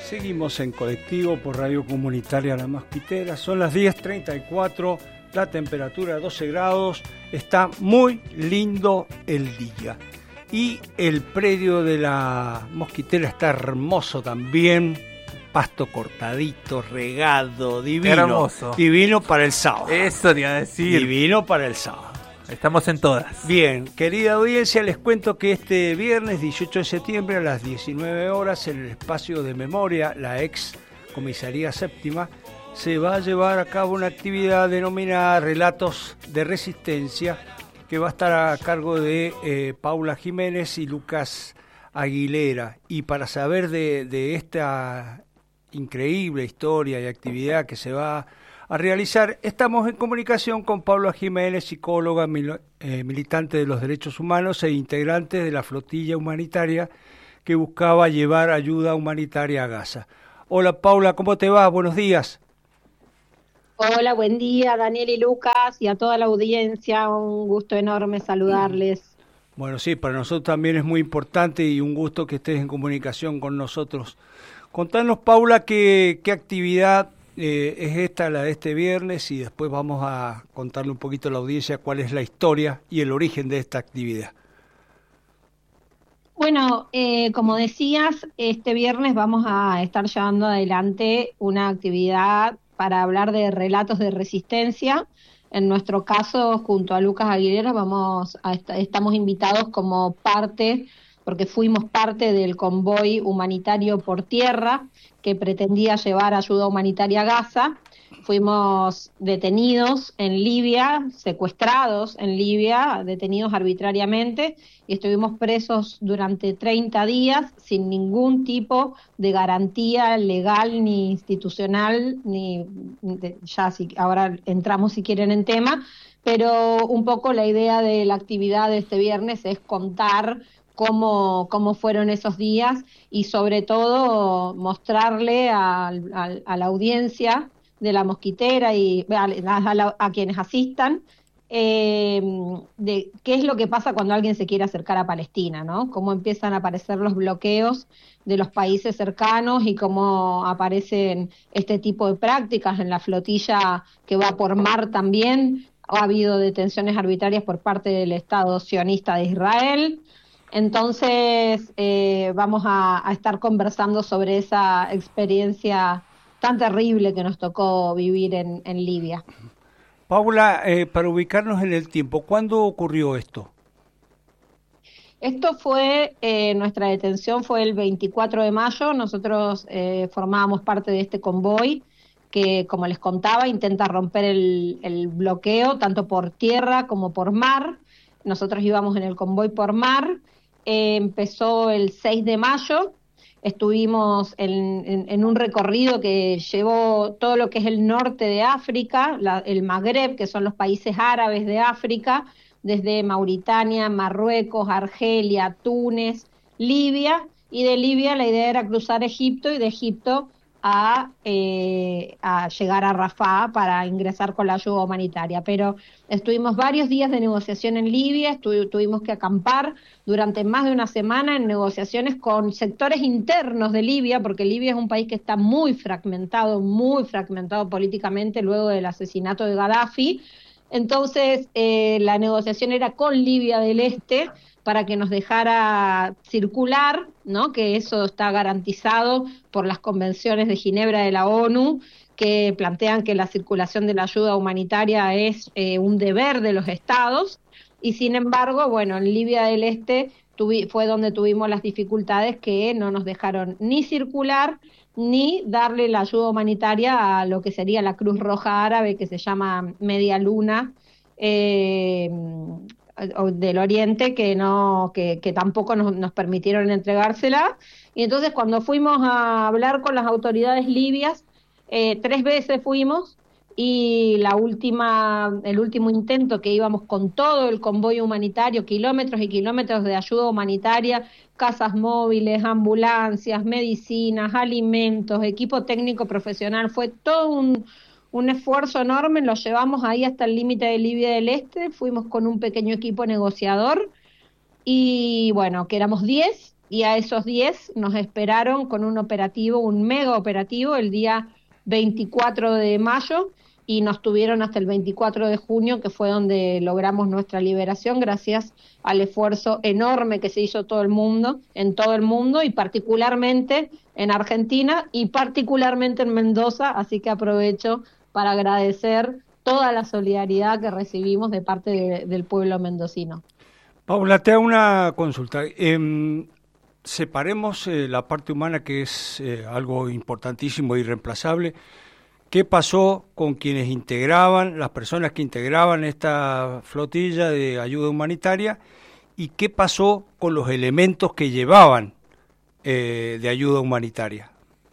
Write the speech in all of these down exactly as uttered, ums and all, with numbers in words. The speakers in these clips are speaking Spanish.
Seguimos en Colectivo por Radio Comunitaria La Mosquitera. Son las diez treinta y cuatro, la temperatura doce grados. Está muy lindo el día. Y el predio de La Mosquitera está hermoso también. Pasto cortadito, regado, divino. Hermoso. Divino para el sábado. Eso te iba a decir. Divino para el sábado. Estamos en todas. Bien, querida audiencia, les cuento que este viernes dieciocho de septiembre a las diecinueve horas en el espacio de memoria, la ex comisaría séptima, se va a llevar a cabo una actividad denominada Relatos de Resistencia, que va a estar a cargo de eh, Paula Jiménez y Lucas Aguilera. Y para saber de, de esta increíble historia y actividad que se va a a realizar, estamos en comunicación con Paula Jiménez, psicóloga, mil, eh, militante de los derechos humanos e integrante de la flotilla humanitaria que buscaba llevar ayuda humanitaria a Gaza. Hola Paula, ¿cómo te va? Buenos días. Hola, buen día Daniel y Lucas y a toda la audiencia, un gusto enorme saludarles. Bueno, sí, para nosotros también es muy importante y un gusto que estés en comunicación con nosotros. Contanos, Paula, qué, qué actividad Eh, es esta, la de este viernes, y después vamos a contarle un poquito a la audiencia cuál es la historia y el origen de esta actividad. Bueno, eh, como decías, este viernes vamos a estar llevando adelante una actividad para hablar de relatos de resistencia. En nuestro caso, junto a Lucas Aguilera, vamos a est- estamos invitados como parte, porque fuimos parte del convoy humanitario por tierra que pretendía llevar ayuda humanitaria a Gaza. Fuimos detenidos en Libia, secuestrados en Libia, detenidos arbitrariamente, y estuvimos presos durante treinta días sin ningún tipo de garantía legal ni institucional, ni de, ya si, ahora entramos si quieren en tema, pero un poco la idea de la actividad de este viernes es contar Cómo, cómo fueron esos días y sobre todo mostrarle a, a, a la audiencia de La Mosquitera y a, a, la, a quienes asistan eh, de qué es lo que pasa cuando alguien se quiere acercar a Palestina, ¿no? Cómo empiezan a aparecer los bloqueos de los países cercanos y cómo aparecen este tipo de prácticas en la flotilla que va por mar también. Ha habido detenciones arbitrarias por parte del Estado sionista de Israel. Entonces eh, vamos a, a estar conversando sobre esa experiencia tan terrible que nos tocó vivir en, en Libia. Paula, eh, para ubicarnos en el tiempo, ¿cuándo ocurrió esto? Esto fue, eh, nuestra detención fue el veinticuatro de mayo, nosotros eh, formábamos parte de este convoy que, como les contaba, intenta romper el, el bloqueo tanto por tierra como por mar. Nosotros íbamos en el convoy por mar. Eh, empezó el seis de mayo, estuvimos en, en, en un recorrido que llevó todo lo que es el norte de África, la, el Magreb, que son los países árabes de África, desde Mauritania, Marruecos, Argelia, Túnez, Libia, y de Libia la idea era cruzar Egipto y de Egipto a, eh, a llegar a Rafah para ingresar con la ayuda humanitaria. Pero estuvimos varios días de negociación en Libia, estu- tuvimos que acampar durante más de una semana en negociaciones con sectores internos de Libia, porque Libia es un país que está muy fragmentado, muy fragmentado políticamente luego del asesinato de Gaddafi. Entonces eh, la negociación era con Libia del Este para que nos dejara circular, ¿no? Que eso está garantizado por las convenciones de Ginebra de la ONU, que plantean que la circulación de la ayuda humanitaria es eh, un deber de los estados, y sin embargo, bueno, en Libia del Este tuvi- fue donde tuvimos las dificultades que no nos dejaron ni circular, ni darle la ayuda humanitaria a lo que sería la Cruz Roja Árabe, que se llama Media Luna, eh, del Oriente, que no que, que tampoco nos, nos permitieron entregársela. Y entonces cuando fuimos a hablar con las autoridades libias, eh, tres veces fuimos, y la última, el último intento, que íbamos con todo el convoy humanitario, kilómetros y kilómetros de ayuda humanitaria, casas móviles, ambulancias, medicinas, alimentos, equipo técnico profesional, fue todo un, un esfuerzo enorme. Lo llevamos ahí hasta el límite de Libia del Este, fuimos con un pequeño equipo negociador, y bueno, que éramos diez, y a esos diez nos esperaron con un operativo, un mega operativo, el día veinticuatro de mayo, y nos tuvieron hasta el veinticuatro de junio, que fue donde logramos nuestra liberación, gracias al esfuerzo enorme que se hizo todo el mundo, en todo el mundo, y particularmente en Argentina, y particularmente en Mendoza, así que aprovecho para agradecer toda la solidaridad que recibimos de parte de, del pueblo mendocino. Paula, te hago una consulta. Eh, separemos eh, la parte humana, que es eh, algo importantísimo e irreemplazable. ¿Qué pasó con quienes integraban, las personas que integraban esta flotilla de ayuda humanitaria? ¿Y qué pasó con los elementos que llevaban eh, de ayuda humanitaria?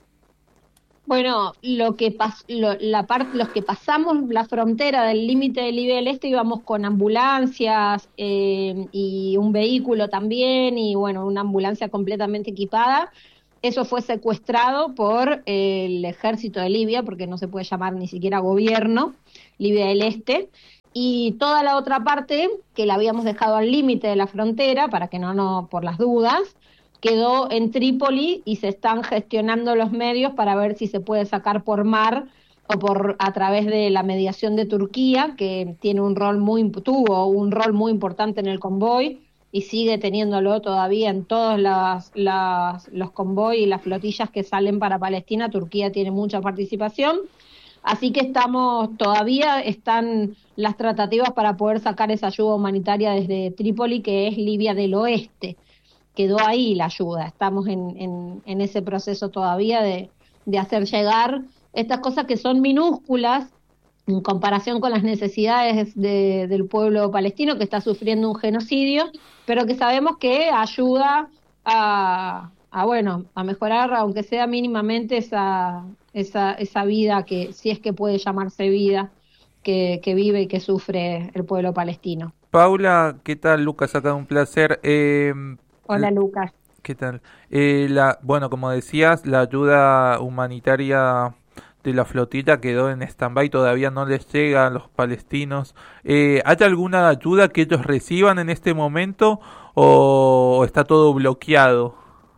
Bueno, lo que pas, lo, la parte, los que pasamos la frontera del límite de Libia del Este íbamos con ambulancias eh, y un vehículo también, y bueno, una ambulancia completamente equipada. Eso fue secuestrado por el ejército de Libia, porque no se puede llamar ni siquiera gobierno, Libia del Este, y toda la otra parte, que la habíamos dejado al límite de la frontera, para que no, no, por las dudas, quedó en Trípoli y se están gestionando los medios para ver si se puede sacar por mar o por a través de la mediación de Turquía, que tiene un rol muy tuvo un rol muy importante en el convoy y sigue teniéndolo todavía en todos las, las, los convoy y las flotillas que salen para Palestina. Turquía tiene mucha participación, así que estamos todavía están las tratativas para poder sacar esa ayuda humanitaria desde Trípoli, que es Libia del Oeste. Quedó ahí la ayuda, estamos en, en, en ese proceso todavía de, de hacer llegar estas cosas que son minúsculas en comparación con las necesidades de, del pueblo palestino, que está sufriendo un genocidio, pero que sabemos que ayuda a, a bueno, a mejorar, aunque sea mínimamente, esa, esa, esa vida, que si es que puede llamarse vida, que, que vive y que sufre el pueblo palestino. Paula, ¿qué tal? Lucas, acá un placer. Eh, Hola, Lucas. ¿Qué tal? Eh, la, bueno, como decías, la ayuda humanitaria de la flotilla quedó en stand-by, todavía no les llega a los palestinos. Eh, ¿hay alguna ayuda que ellos reciban en este momento o está todo bloqueado?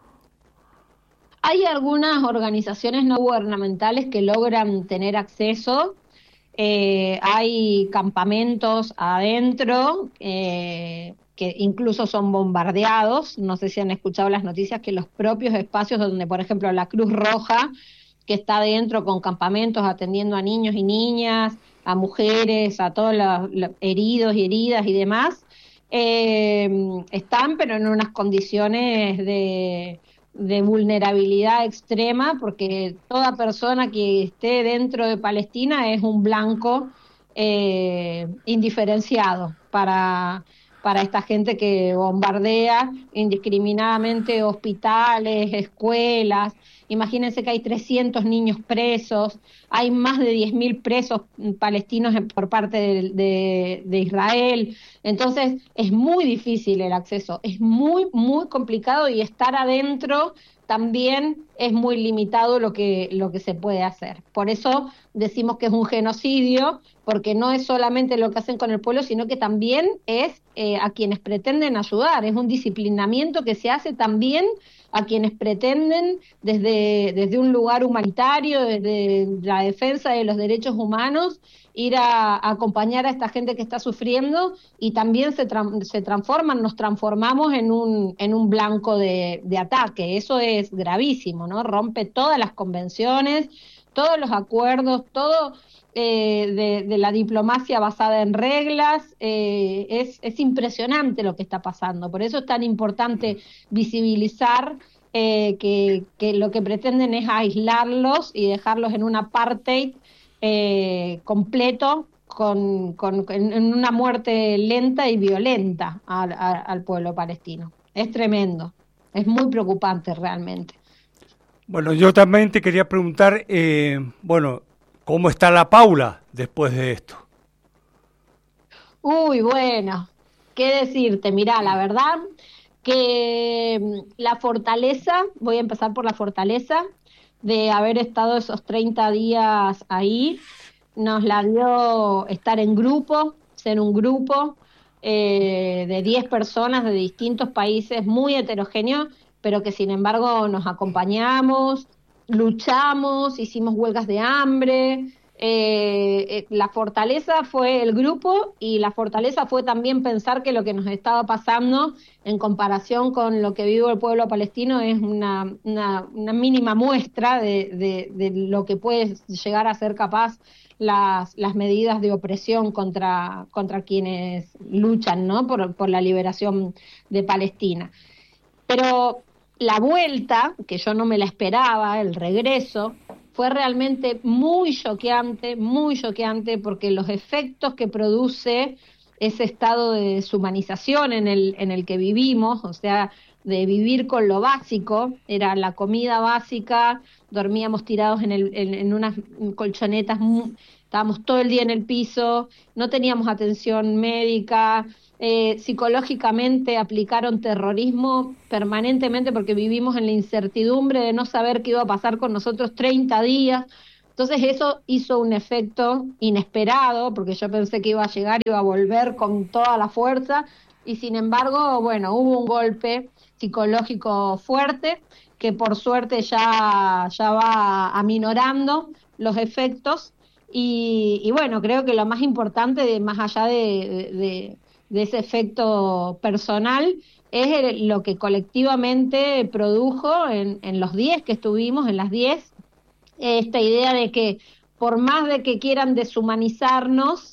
Hay algunas organizaciones no gubernamentales que logran tener acceso. Eh, hay campamentos adentro eh, que incluso son bombardeados. No sé si han escuchado las noticias que los propios espacios donde, por ejemplo, la Cruz Roja, que está adentro con campamentos atendiendo a niños y niñas, a mujeres, a todos los, los heridos y heridas y demás, eh, están pero en unas condiciones de, de vulnerabilidad extrema, porque toda persona que esté dentro de Palestina es un blanco eh, indiferenciado para... para esta gente que bombardea indiscriminadamente hospitales, escuelas. Imagínense que hay trescientos niños presos, hay más de diez mil presos palestinos por parte de, de, de Israel. Entonces es muy difícil el acceso, es muy, muy complicado, y estar adentro también es muy limitado lo que, lo que se puede hacer. Por eso decimos que es un genocidio, porque no es solamente lo que hacen con el pueblo, sino que también es eh, a quienes pretenden ayudar, es un disciplinamiento que se hace también a quienes pretenden desde, desde un lugar humanitario, desde la defensa de los derechos humanos, ir a, a acompañar a esta gente que está sufriendo, y también se, tra- se transforman, nos transformamos en un, en un blanco de, de ataque. Eso es gravísimo, ¿no? Rompe todas las convenciones, todos los acuerdos, todo eh, de, de la diplomacia basada en reglas. Eh, es, es impresionante lo que está pasando. Por eso es tan importante visibilizar eh, que, que lo que pretenden es aislarlos y dejarlos en un apartheid eh, completo, con, con, en una muerte lenta y violenta al, al, al pueblo palestino. Es tremendo, es muy preocupante realmente. Bueno, yo también te quería preguntar, eh, bueno, ¿cómo está la Paula después de esto? Uy, bueno, ¿qué decirte? Mirá, la verdad que la fortaleza, voy a empezar por la fortaleza de haber estado esos treinta días ahí, nos la dio estar en grupo, ser un grupo eh, de diez personas de distintos países, muy heterogéneo, pero que sin embargo nos acompañamos, luchamos, hicimos huelgas de hambre. Eh, eh, la fortaleza fue el grupo y la fortaleza fue también pensar que lo que nos estaba pasando en comparación con lo que vive el pueblo palestino es una, una, una mínima muestra de, de, de lo que puede llegar a ser capaz las, las medidas de opresión contra, contra quienes luchan, ¿no? por, por la liberación de Palestina. Pero la vuelta, que yo no me la esperaba, el regreso, fue realmente muy choqueante, muy choqueante, porque los efectos que produce ese estado de deshumanización en el, en el que vivimos, o sea, de vivir con lo básico, era la comida básica, dormíamos tirados en, el, en, en unas colchonetas, estábamos todo el día en el piso, no teníamos atención médica. Eh, psicológicamente aplicaron terrorismo permanentemente porque vivimos en la incertidumbre de no saber qué iba a pasar con nosotros treinta días. Entonces eso hizo un efecto inesperado, porque yo pensé que iba a llegar, iba a volver con toda la fuerza, y sin embargo, bueno, hubo un golpe psicológico fuerte que por suerte ya, ya va aminorando los efectos, y, y bueno, creo que lo más importante, de, más allá de, de, de de ese efecto personal, es el, lo que colectivamente produjo en, en los diez que estuvimos, en las diez, esta idea de que por más de que quieran deshumanizarnos,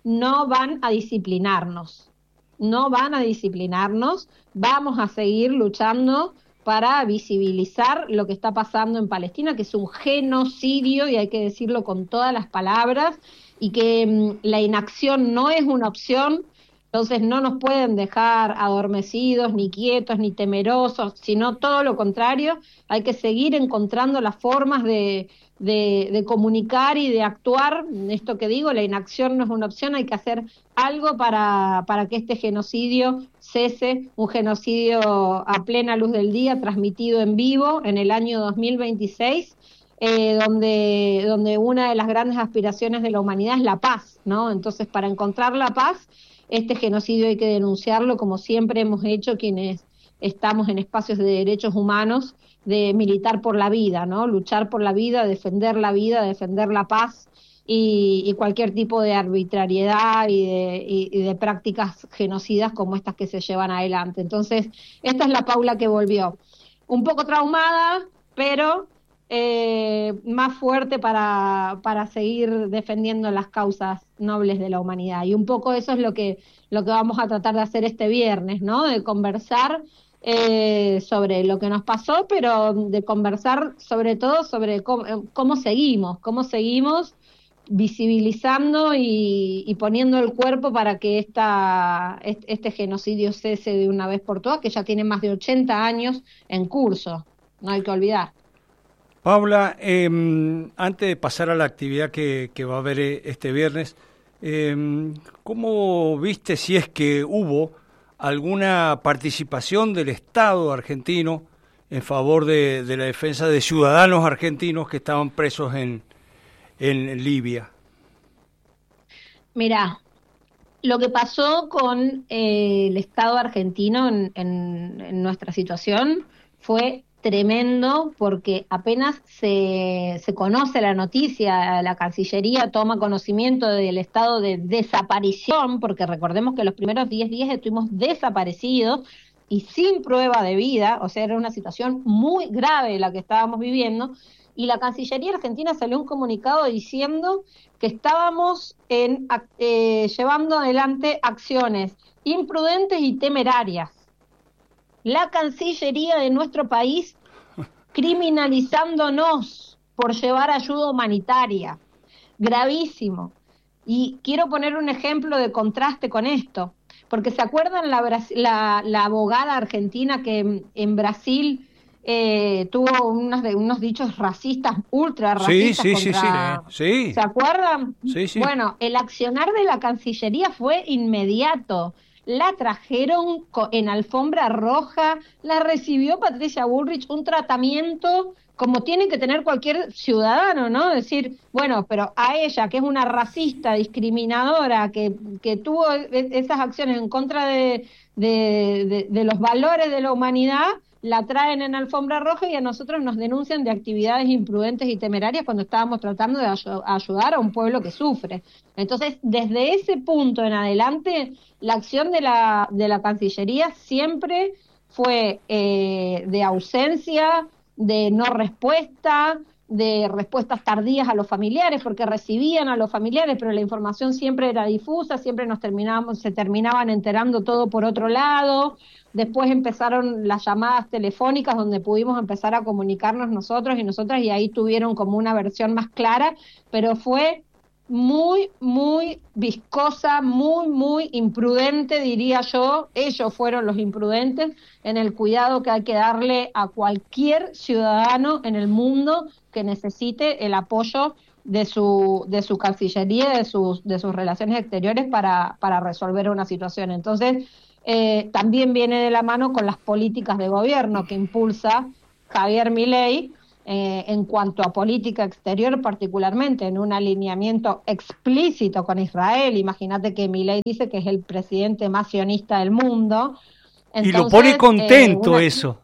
no van a disciplinarnos, no van a disciplinarnos, vamos a seguir luchando para visibilizar lo que está pasando en Palestina, que es un genocidio, y hay que decirlo con todas las palabras, y que mmm, la inacción no es una opción. Entonces no nos pueden dejar adormecidos, ni quietos, ni temerosos, sino todo lo contrario, hay que seguir encontrando las formas de, de, de comunicar y de actuar. Esto que digo, la inacción no es una opción, hay que hacer algo para, para que este genocidio cese, un genocidio a plena luz del día, transmitido en vivo en el año dos mil veintiséis, eh, donde, donde una de las grandes aspiraciones de la humanidad es la paz, ¿no? Entonces, para encontrar la paz, este genocidio hay que denunciarlo, como siempre hemos hecho quienes estamos en espacios de derechos humanos, de militar por la vida, ¿no? Luchar por la vida, defender la vida, defender la paz, y, y cualquier tipo de arbitrariedad y de, y, y de prácticas genocidas como estas que se llevan adelante. Entonces, esta es la Paula que volvió. Un poco traumada, pero Eh, más fuerte para, para seguir defendiendo las causas nobles de la humanidad. Y un poco eso es lo que, lo que vamos a tratar de hacer este viernes, ¿no? De conversar eh, sobre lo que nos pasó, pero de conversar sobre todo sobre cómo, cómo seguimos, cómo seguimos visibilizando y, y poniendo el cuerpo para que esta, este genocidio cese de una vez por todas, que ya tiene más de ochenta años en curso, no hay que olvidar. Paula, eh, antes de pasar a la actividad que, que va a haber este viernes, eh, ¿cómo viste, si es que hubo alguna participación del Estado argentino en favor de, de la defensa de ciudadanos argentinos que estaban presos en, en Libia? Mirá, lo que pasó con eh, el Estado argentino en, en, en nuestra situación fue tremendo, porque apenas se, se conoce la noticia, la Cancillería toma conocimiento del estado de desaparición, porque recordemos que los primeros diez días estuvimos desaparecidos y sin prueba de vida, o sea, era una situación muy grave la que estábamos viviendo, y la Cancillería argentina salió un comunicado diciendo que estábamos en, eh, llevando adelante acciones imprudentes y temerarias. La Cancillería de nuestro país criminalizándonos por llevar ayuda humanitaria. Gravísimo. Y quiero poner un ejemplo de contraste con esto, porque ¿se acuerdan la, la, la abogada argentina que en Brasil eh, tuvo unos, de, unos dichos racistas, ultra racistas? Sí, sí, contra... sí, sí, sí. ¿Se acuerdan? Sí, sí. Bueno, el accionar de la Cancillería fue inmediato. La trajeron en alfombra roja, la recibió Patricia Bullrich, un tratamiento como tiene que tener cualquier ciudadano, ¿no? Decir, bueno, pero a ella, que es una racista, discriminadora, que, que tuvo esas acciones en contra de, de, de, de los valores de la humanidad, la traen en alfombra roja y a nosotros nos denuncian de actividades imprudentes y temerarias cuando estábamos tratando de ay- ayudar a un pueblo que sufre. Entonces, desde ese punto en adelante, la acción de la, de la Cancillería siempre fue eh, de ausencia, de no respuesta, de respuestas tardías a los familiares, porque recibían a los familiares, pero la información siempre era difusa, siempre nos terminábamos, se terminaban enterando todo por otro lado. Después empezaron las llamadas telefónicas donde pudimos empezar a comunicarnos nosotros y nosotras, y ahí tuvieron como una versión más clara, pero fue muy, muy viscosa, muy, muy imprudente, diría yo. Ellos fueron los imprudentes en el cuidado que hay que darle a cualquier ciudadano en el mundo que necesite el apoyo de su de su Cancillería, de sus de sus relaciones exteriores para para resolver una situación. Entonces, eh, también viene de la mano con las políticas de gobierno que impulsa Javier Milei, eh, en cuanto a política exterior, particularmente en un alineamiento explícito con Israel. Imagínate que Milei dice que es el presidente más sionista del mundo. Y lo pone Entonces, eh, contento una, eso.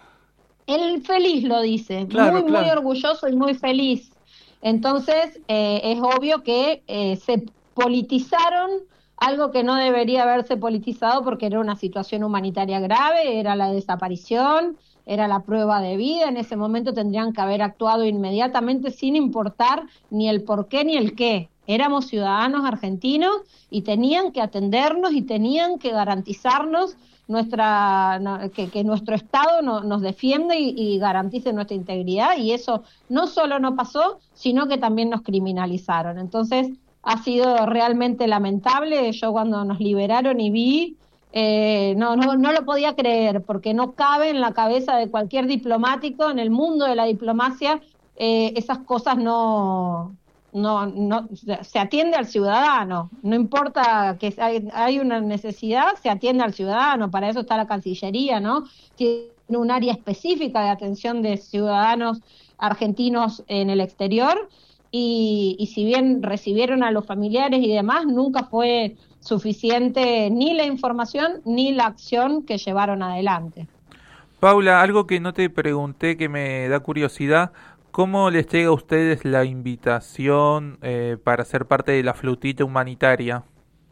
él feliz lo dice, Claro, muy, muy claro. orgulloso y muy feliz. Entonces, eh, es obvio que eh, se politizaron algo que no debería haberse politizado porque era una situación humanitaria grave, era la desaparición, era la prueba de vida. En ese momento tendrían que haber actuado inmediatamente sin importar ni el por qué ni el qué. Éramos ciudadanos argentinos y tenían que atendernos y tenían que garantizarnos nuestra no, que, que nuestro Estado no, nos defiende y, y garantice nuestra integridad, y eso no solo no pasó, sino que también nos criminalizaron. Entonces, ha sido realmente lamentable. Yo cuando nos liberaron y vi, eh, no, no, no lo podía creer, porque no cabe en la cabeza de cualquier diplomático, en el mundo de la diplomacia, eh, esas cosas no... No, no, se atiende al ciudadano, no importa que hay, hay una necesidad, se atiende al ciudadano, para eso está la Cancillería, ¿no? Tiene un área específica de atención de ciudadanos argentinos en el exterior, y, y si bien recibieron a los familiares y demás, nunca fue suficiente ni la información ni la acción que llevaron adelante. Paula, algo que no te pregunté que me da curiosidad, ¿cómo les llega a ustedes la invitación eh, para ser parte de la flotilla humanitaria?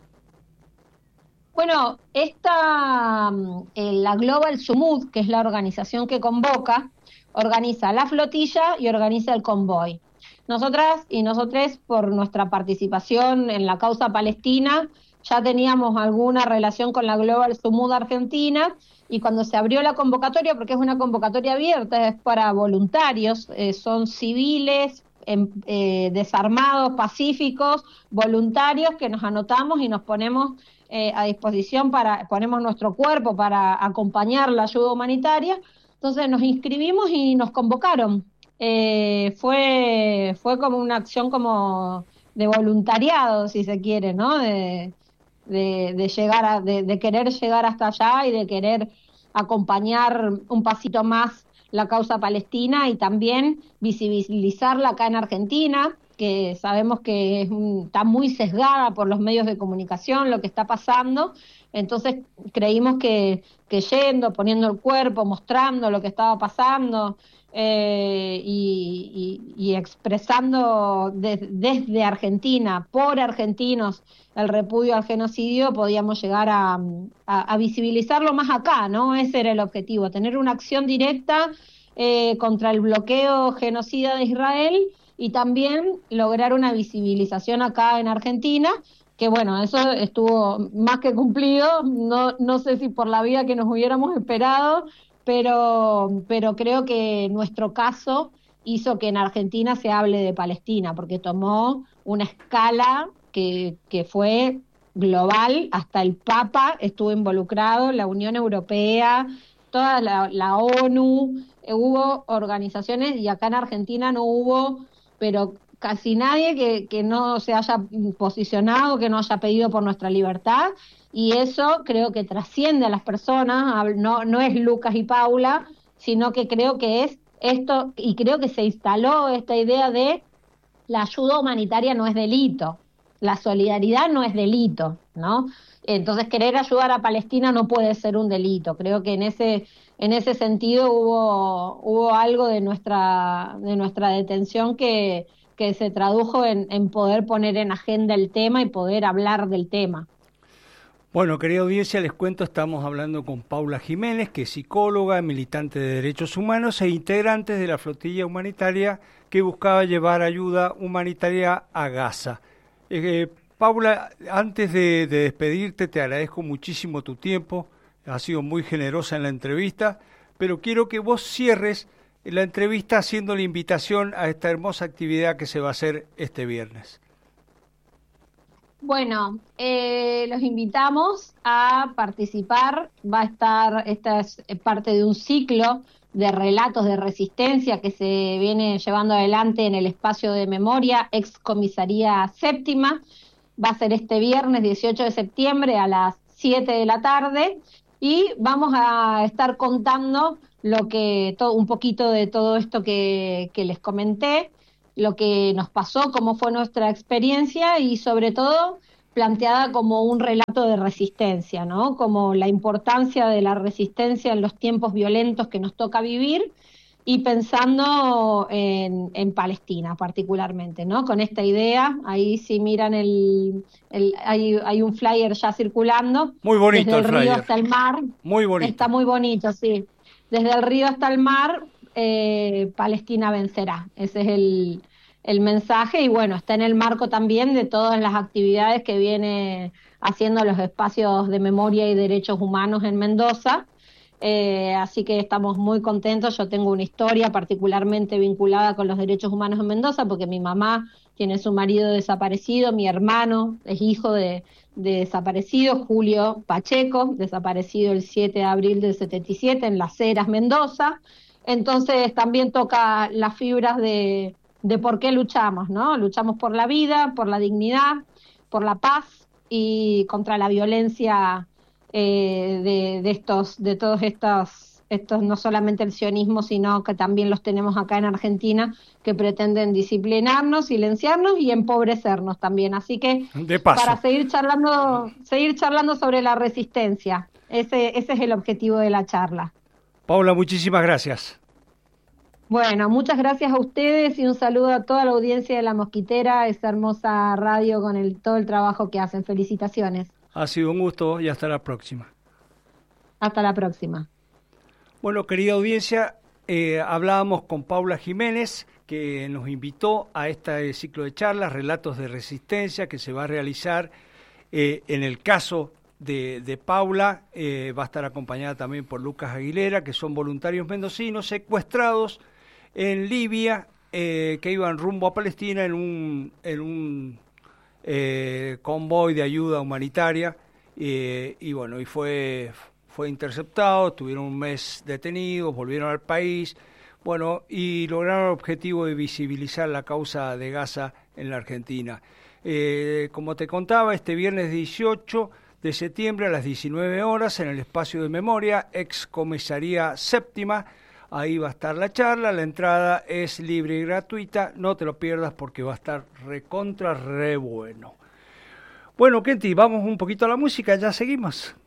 Bueno, esta, eh, la Global Sumud, que es la organización que convoca, organiza la flotilla y organiza el convoy. Nosotras y nosotros, por nuestra participación en la causa palestina, ya teníamos alguna relación con la Global Sumud Argentina, y cuando se abrió la convocatoria, porque es una convocatoria abierta, es para voluntarios, eh, son civiles, em, eh, desarmados, pacíficos, voluntarios, que nos anotamos y nos ponemos eh, a disposición, para ponemos nuestro cuerpo para acompañar la ayuda humanitaria. Entonces nos inscribimos y nos convocaron. Eh, fue, fue como una acción como de voluntariado, si se quiere, ¿no? De, de, de llegar a, de, de querer llegar hasta allá y de querer acompañar un pasito más la causa palestina, y también visibilizarla acá en Argentina, que sabemos que es un, está muy sesgada por los medios de comunicación lo que está pasando. Entonces creímos que, que yendo, poniendo el cuerpo, mostrando lo que estaba pasando, eh, y, y, y expresando de, desde Argentina, por argentinos, el repudio al genocidio, podíamos llegar a, a, a visibilizarlo más acá, ¿no? Ese era el objetivo, tener una acción directa eh, contra el bloqueo genocida de Israel, y también lograr una visibilización acá en Argentina, que bueno, eso estuvo más que cumplido. No, no sé si por la vía que nos hubiéramos esperado, pero, pero creo que nuestro caso hizo que en Argentina se hable de Palestina, porque tomó una escala que, que fue global. Hasta el Papa estuvo involucrado, la Unión Europea, toda la, la ONU, eh, hubo organizaciones, y acá en Argentina no hubo, pero casi nadie que, que no se haya posicionado, que no haya pedido por nuestra libertad, y eso creo que trasciende a las personas. No, no es Lucas y Paula, sino que creo que es esto, y creo que se instaló esta idea de la ayuda humanitaria no es delito, la solidaridad no es delito, ¿no? Entonces querer ayudar a Palestina no puede ser un delito. Creo que en ese en ese sentido hubo, hubo algo de nuestra, de nuestra detención que, que se tradujo en, en poder poner en agenda el tema y poder hablar del tema. Bueno, querida audiencia, les cuento, estamos hablando con Paula Jiménez, que es psicóloga, militante de derechos humanos e integrante de la flotilla humanitaria que buscaba llevar ayuda humanitaria a Gaza. Eh, Paula, antes de, de despedirte, te agradezco muchísimo tu tiempo, has sido muy generosa en la entrevista, pero quiero que vos cierres la entrevista haciendo la invitación a esta hermosa actividad que se va a hacer este viernes. Bueno, eh, los invitamos a participar. Va a estar, esta es parte de un ciclo de relatos de resistencia que se viene llevando adelante en el espacio de memoria ex comisaría séptima. Va a ser este viernes dieciocho de septiembre a las siete de la tarde y vamos a estar contando lo que todo, un poquito de todo esto que, que les comenté, lo que nos pasó, cómo fue nuestra experiencia y sobre todo planteada como un relato de resistencia, ¿no? Como la importancia de la resistencia en los tiempos violentos que nos toca vivir y pensando en, en Palestina particularmente, ¿no? Con esta idea, ahí si miran el, el hay, hay un flyer ya circulando. Muy bonito desde el, el río flyer. hasta el mar. Muy bonito. Está muy bonito, sí. Desde el río hasta el mar, eh, Palestina vencerá. Ese es el, el mensaje y bueno, está en el marco también de todas las actividades que viene haciendo los espacios de memoria y derechos humanos en Mendoza. Eh, así que estamos muy contentos. Yo tengo una historia particularmente vinculada con los derechos humanos en Mendoza porque mi mamá tiene su marido desaparecido, mi hermano es hijo de, de desaparecido, Julio Pacheco, desaparecido el siete de abril del setenta y siete en Las Heras, Mendoza. Entonces también toca las fibras de, de por qué luchamos, ¿no? Luchamos por la vida, por la dignidad, por la paz y contra la violencia eh, de, de estos, de todos estos, estos, no solamente el sionismo, sino que también los tenemos acá en Argentina, que pretenden disciplinarnos, silenciarnos y empobrecernos también. Así que de paso, para seguir charlando, seguir charlando sobre la resistencia, ese, ese es el objetivo de la charla. Paula, muchísimas gracias. Bueno, muchas gracias a ustedes y un saludo a toda la audiencia de La Mosquitera, esa hermosa radio con el, todo el trabajo que hacen. Felicitaciones. Ha sido un gusto y hasta la próxima. Hasta la próxima. Bueno, querida audiencia, eh, hablábamos con Paula Jiménez, que nos invitó a este ciclo de charlas, Relatos de Resistencia, que se va a realizar eh, en el caso de, de Paula. Eh, va a estar acompañada también por Lucas Aguilera, que son voluntarios mendocinos secuestrados en Libia, eh, que iban rumbo a Palestina en un, en un eh, convoy de ayuda humanitaria, eh, y bueno, y fue, fue interceptado, estuvieron un mes detenidos, volvieron al país, bueno, y lograron el objetivo de visibilizar la causa de Gaza en la Argentina. Eh, como te contaba, este viernes dieciocho de septiembre a las diecinueve horas en el espacio de memoria, ex comisaría séptima. Ahí va a estar la charla, la entrada es libre y gratuita, no te lo pierdas porque va a estar recontra re bueno. Bueno, Kenty, vamos un poquito a la música, ya seguimos.